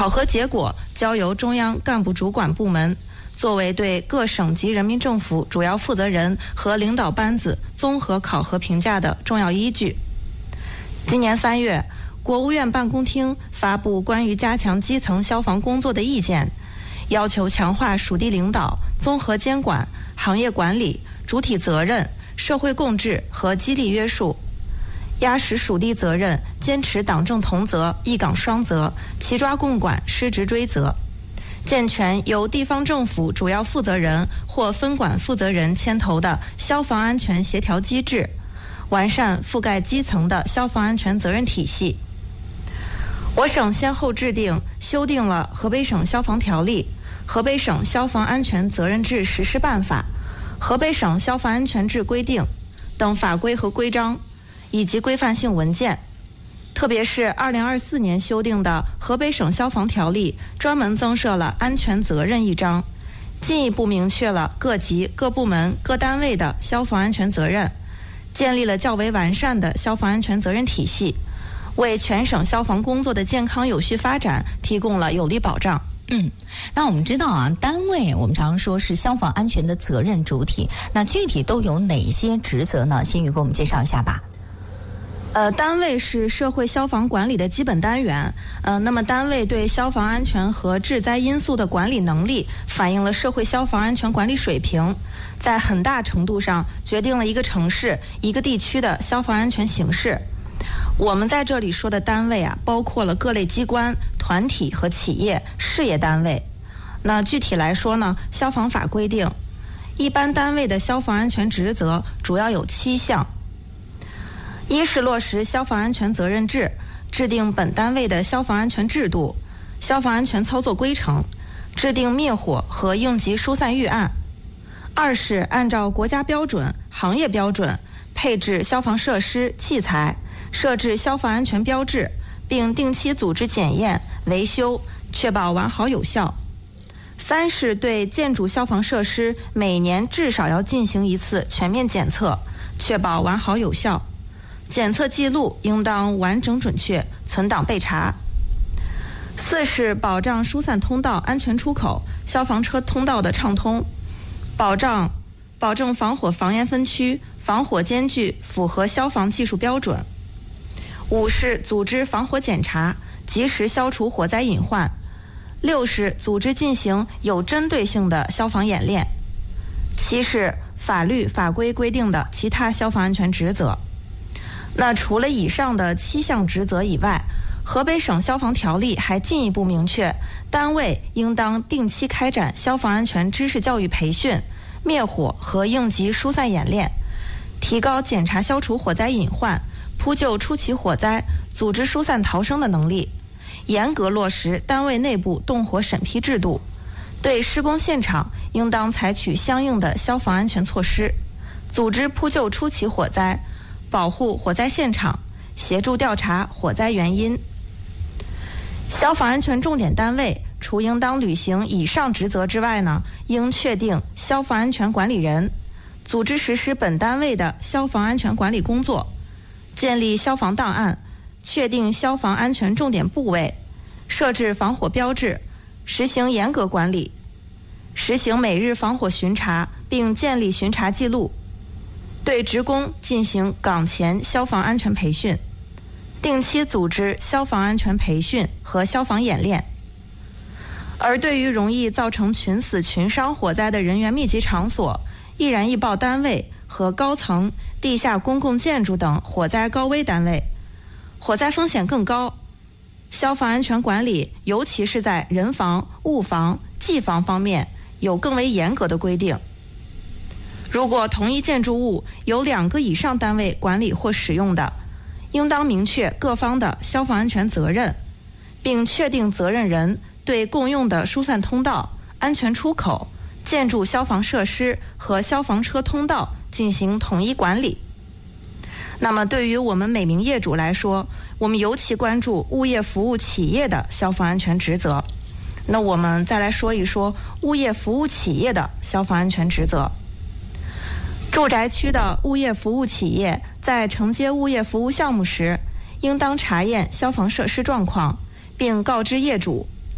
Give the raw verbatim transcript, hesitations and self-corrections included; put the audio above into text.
考核结果交由中央干部主管部门，作为对各省级人民政府主要负责人和领导班子综合考核评价的重要依据。今年三月，国务院办公厅发布关于加强基层消防工作的意见，要求强化属地领导、综合监管、行业管理、主体责任、社会共治和激励约束，压实属地责任，坚持党政同责、一岗双责，齐抓共管，失职追责，健全由地方政府主要负责人或分管负责人牵头的消防安全协调机制，完善覆盖基层的消防安全责任体系。我省先后制定、修订了《河北省消防条例》、《河北省消防安全责任制实施办法》、《河北省消防安全制规定》等法规和规章以及规范性文件。特别是二零二四年修订的《河北省消防条例》专门增设了安全责任一章，进一步明确了各级、各部门、各单位的消防安全责任，建立了较为完善的消防安全责任体系，为全省消防工作的健康有序发展提供了有力保障。 嗯，那我们知道啊，单位我们常说是消防安全的责任主体，那具体都有哪些职责呢？新宇给我们介绍一下吧。 呃，单位是社会消防管理的基本单元。呃，那么单位对消防安全和致灾因素的管理能力，反映了社会消防安全管理水平，在很大程度上决定了一个城市、一个地区的消防安全形势。我们在这里说的单位啊，包括了各类机关、团体和企业、事业单位。那具体来说呢，消防法规定，一般单位的消防安全职责主要有七项。一是落实消防安全责任制，制定本单位的消防安全制度、消防安全操作规程，制定灭火和应急疏散预案。二是按照国家标准、行业标准配置消防设施、器材，设置消防安全标志，并定期组织检验、维修，确保完好有效。三是对建筑消防设施每年至少要进行一次全面检测，确保完好有效。检测记录应当完整准确，存档备查。四是保障疏散通道安全出口、消防车通道的畅通，保障保证防火防烟分区、防火间距符合消防技术标准。五是组织防火检查，及时消除火灾隐患。六是组织进行有针对性的消防演练。七是法律法规规定的其他消防安全职责。那除了以上的七项职责以外，河北省消防条例还进一步明确，单位应当定期开展消防安全知识教育培训、灭火和应急疏散演练，提高检查消除火灾隐患、扑救初期火灾、组织疏散逃生的能力，严格落实单位内部动火审批制度，对施工现场应当采取相应的消防安全措施，组织扑救初期火灾，保护火灾现场，协助调查火灾原因。消防安全重点单位除应当履行以上职责之外呢，应确定消防安全管理人，组织实施本单位的消防安全管理工作，建立消防档案，确定消防安全重点部位，设置防火标志，实行严格管理，实行每日防火巡查，并建立巡查记录，对职工进行岗前消防安全培训，定期组织消防安全培训和消防演练。而对于容易造成群死群伤火灾的人员密集场所、易燃易爆单位和高层、地下公共建筑等火灾高危单位，火灾风险更高，消防安全管理尤其是在人防、物防、技防方面有更为严格的规定。如果同一建筑物有两个以上单位管理或使用的，应当明确各方的消防安全责任，并确定责任人对共用的疏散通道、安全出口、建筑消防设施和消防车通道进行统一管理。那么对于我们每名业主来说，我们尤其关注物业服务企业的消防安全职责。那我们再来说一说物业服务企业的消防安全职责。住宅区的物业服务企业在承接物业服务项目时，应当查验消防设施状况，并告知业主